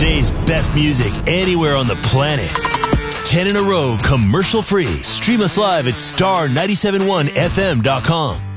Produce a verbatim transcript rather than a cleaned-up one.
Today's best music anywhere on the planet. ten in a row, commercial free. Stream us live at star nine seven one f m dot com.